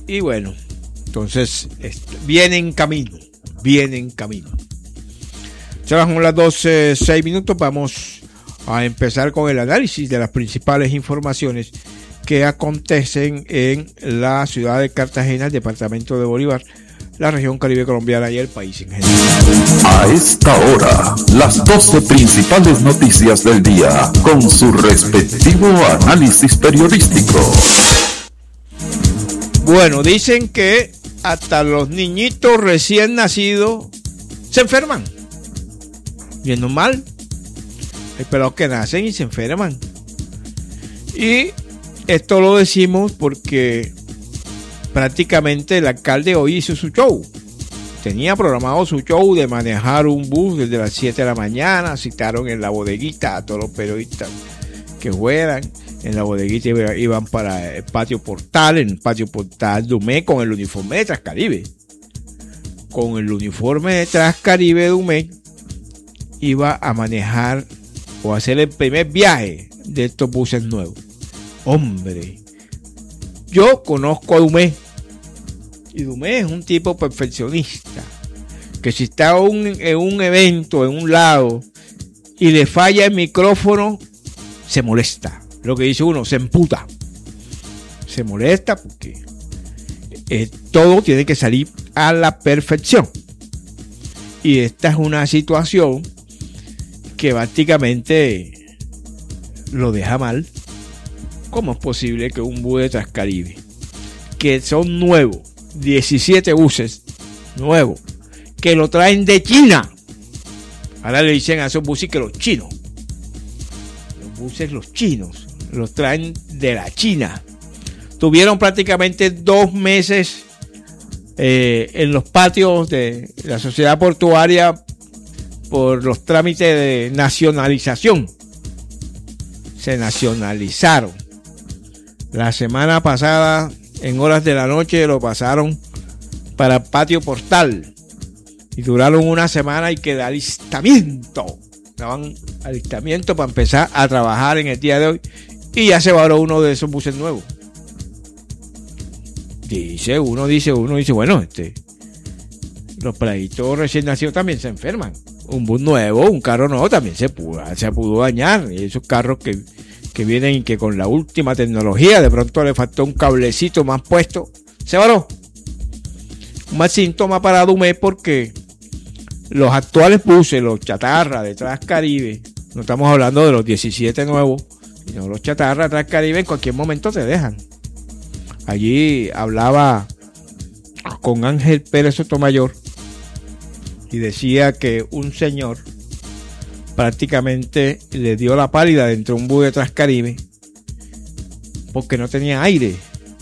Y bueno, entonces viene en camino. Ya son las 12:06. Vamos a empezar con el análisis de las principales informaciones que acontecen en la ciudad de Cartagena, el departamento de Bolívar, la región Caribe colombiana y el país en general. A esta hora, las 12 principales noticias del día, con su respectivo análisis periodístico. Bueno, dicen que hasta los niñitos recién nacidos se enferman. Y es normal. Hay pelados que nacen y se enferman. Y esto lo decimos porque prácticamente el alcalde hoy hizo su show. Tenía programado su show de manejar un bus desde las 7 de la mañana. Citaron en la bodeguita a todos los periodistas que fueran. En la bodeguita iban para el patio Portal, en el patio Portal Dumé con el uniforme de Transcaribe. Con el uniforme de Transcaribe Dumé iba a manejar o a hacer el primer viaje de estos buses nuevos. Hombre, yo conozco a Dumé y Dumé es un tipo perfeccionista que si está en un evento en un lado y le falla el micrófono, se molesta. Lo que dice uno, se emputa, se molesta porque todo tiene que salir a la perfección. Y esta es una situación que prácticamente lo deja mal. ¿Cómo es posible que un bus de Transcaribe, que son nuevos, 17 buses nuevos, que lo traen de China, ahora le dicen a esos buses que los chinos, los chinos los traen de la China, tuvieron prácticamente 2 meses en los patios de la sociedad portuaria por los trámites de nacionalización? Se nacionalizaron. La semana pasada, en horas de la noche, lo pasaron para el patio Portal y duraron una semana y que alistamiento. Daban alistamiento para empezar a trabajar en el día de hoy y ya se varó uno de esos buses nuevos. Uno dice, bueno, los peladitos recién nacidos también se enferman. Un bus nuevo, un carro nuevo también se pudo dañar. Y esos carros que vienen y que con la última tecnología de pronto le faltó un cablecito más puesto, se varó. Un mal síntoma para Dumé porque los actuales buses, los chatarra de Transcaribe, no estamos hablando de los 17 nuevos, sino los chatarra de Transcaribe, en cualquier momento te dejan. Allí hablaba con Ángel Pérez Sotomayor y decía que un señor prácticamente le dio la pálida dentro de un bus de Transcaribe porque no tenía aire.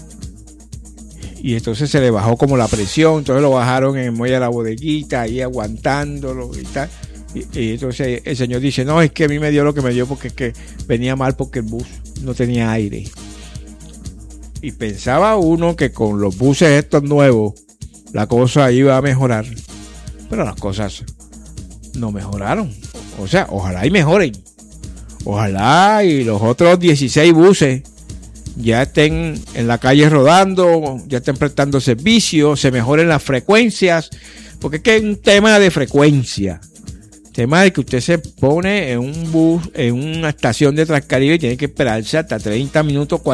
Y entonces se le bajó como la presión, entonces lo bajaron en el muelle de la bodeguita, ahí aguantándolo y tal. Y entonces el señor dice, no, es que a mí me dio lo que me dio porque es que venía mal porque el bus no tenía aire. Y pensaba uno que con los buses estos nuevos la cosa iba a mejorar, pero las cosas no mejoraron. O sea, ojalá y mejoren. Ojalá y los otros 16 buses ya estén en la calle rodando, ya estén prestando servicio, se mejoren las frecuencias, porque es que es un tema de frecuencia. Tema de que usted se pone en un bus, en una estación de Transcaribe y tiene que esperarse hasta 30 minutos,